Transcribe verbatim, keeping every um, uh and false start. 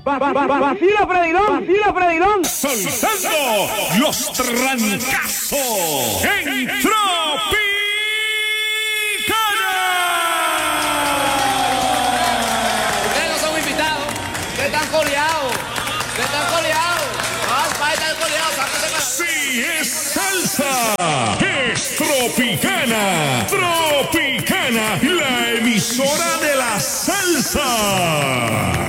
Vacila Fredilón, vacila Fredilón. Soltando los trancazos en Tropicana. Ustedes no son invitados. Ustedes están coleados. Ustedes están coleados. Los padres están coleados. Sáquense para... Sí, es salsa. Es Tropicana. Tropicana, la emisora de la salsa.